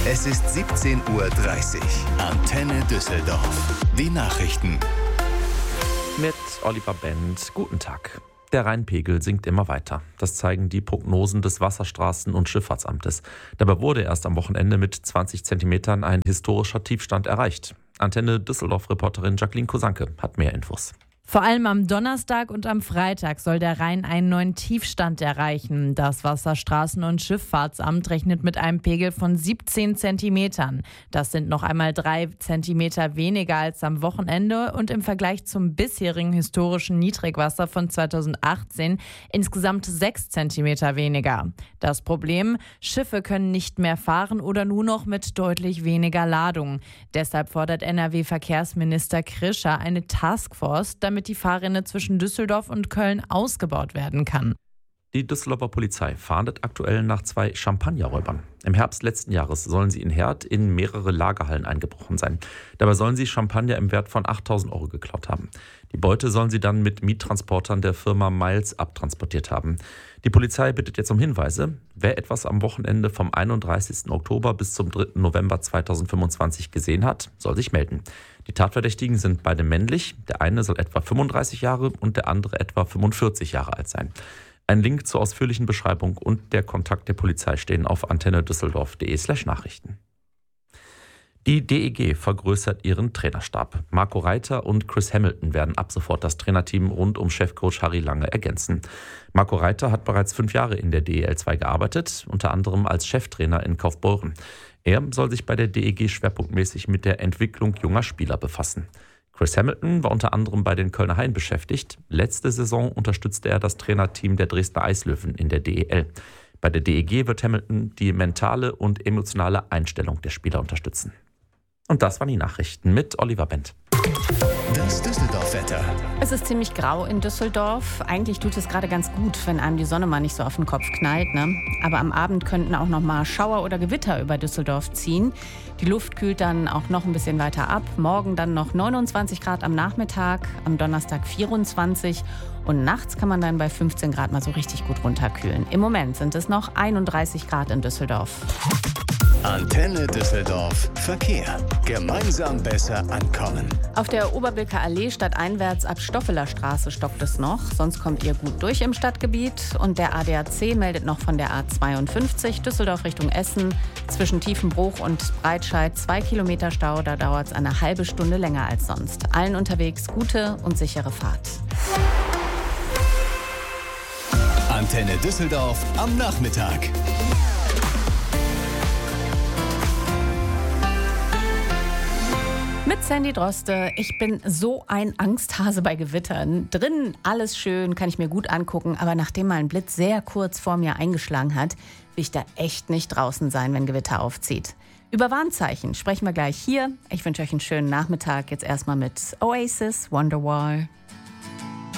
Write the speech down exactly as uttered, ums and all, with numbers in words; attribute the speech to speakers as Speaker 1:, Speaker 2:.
Speaker 1: Es ist siebzehn Uhr dreißig. Antenne Düsseldorf. Die Nachrichten.
Speaker 2: Mit Oliver Bent. Guten Tag. Der Rheinpegel sinkt immer weiter. Das zeigen die Prognosen des Wasserstraßen- und Schifffahrtsamtes. Dabei wurde erst am Wochenende mit zwanzig Zentimetern ein historischer Tiefstand erreicht. Antenne Düsseldorf-Reporterin Jacqueline Kosanke hat mehr Infos.
Speaker 3: Vor allem am Donnerstag und am Freitag soll der Rhein einen neuen Tiefstand erreichen. Das Wasserstraßen- und Schifffahrtsamt rechnet mit einem Pegel von siebzehn Zentimetern. Das sind noch einmal drei Zentimeter weniger als am Wochenende und im Vergleich zum bisherigen historischen Niedrigwasser von zweitausendachtzehn insgesamt sechs Zentimeter weniger. Das Problem: Schiffe können nicht mehr fahren oder nur noch mit deutlich weniger Ladung. Deshalb fordert N R W-Verkehrsminister Krischer eine Taskforce, damit die Fahrrinne zwischen Düsseldorf und Köln ausgebaut werden kann.
Speaker 2: Die Düsseldorfer Polizei fahndet aktuell nach zwei Champagnerräubern. Im Herbst letzten Jahres sollen sie in Herd in mehrere Lagerhallen eingebrochen sein. Dabei sollen sie Champagner im Wert von achttausend Euro geklaut haben. Die Beute sollen sie dann mit Miettransportern der Firma Miles abtransportiert haben. Die Polizei bittet jetzt um Hinweise. Wer etwas am Wochenende vom einunddreißigsten Oktober bis zum dritten November zweitausendfünfundzwanzig gesehen hat, soll sich melden. Die Tatverdächtigen sind beide männlich. Der eine soll etwa fünfunddreißig Jahre und der andere etwa fünfundvierzig Jahre alt sein. Ein Link zur ausführlichen Beschreibung und der Kontakt der Polizei stehen auf antennedüsseldorf.de slash Nachrichten. Die D E G vergrößert ihren Trainerstab. Marco Reiter und Chris Hamilton werden ab sofort das Trainerteam rund um Chefcoach Harry Lange ergänzen. Marco Reiter hat bereits fünf Jahre in der D E L zwei gearbeitet, unter anderem als Cheftrainer in Kaufbeuren. Er soll sich bei der D E G schwerpunktmäßig mit der Entwicklung junger Spieler befassen. Chris Hamilton war unter anderem bei den Kölner Haien beschäftigt. Letzte Saison unterstützte er das Trainerteam der Dresdner Eislöwen in der D E L. Bei der D E G wird Hamilton die mentale und emotionale Einstellung der Spieler unterstützen. Und das waren die Nachrichten mit Oliver Bent.
Speaker 1: Das Düsseldorf-Wetter.
Speaker 4: Es ist ziemlich grau in Düsseldorf. Eigentlich tut es gerade ganz gut, wenn einem die Sonne mal nicht so auf den Kopf knallt, ne? Aber am Abend könnten auch noch mal Schauer oder Gewitter über Düsseldorf ziehen. Die Luft kühlt dann auch noch ein bisschen weiter ab. Morgen dann noch neunundzwanzig Grad am Nachmittag, am Donnerstag vierundzwanzig. Und nachts kann man dann bei fünfzehn Grad mal so richtig gut runterkühlen. Im Moment sind es noch einunddreißig Grad in Düsseldorf.
Speaker 1: Antenne Düsseldorf. Verkehr. Gemeinsam besser ankommen.
Speaker 4: Auf der Oberbilker Allee stadteinwärts ab Stoffeler Straße stockt es noch. Sonst kommt ihr gut durch im Stadtgebiet. Und der A D A C meldet noch von der A zweiundfünfzig Düsseldorf Richtung Essen. Zwischen Tiefenbruch und Breitscheid zwei Kilometer Stau. Da dauert es eine halbe Stunde länger als sonst. Allen unterwegs gute und sichere Fahrt.
Speaker 1: Antenne Düsseldorf am Nachmittag.
Speaker 4: Mit Sandy Droste. Ich bin so ein Angsthase bei Gewittern. Drinnen alles schön, kann ich mir gut angucken. Aber nachdem mal ein Blitz sehr kurz vor mir eingeschlagen hat, will ich da echt nicht draußen sein, wenn Gewitter aufzieht. Über Warnzeichen sprechen wir gleich hier. Ich wünsche euch einen schönen Nachmittag. Jetzt erstmal mit Oasis, Wonderwall.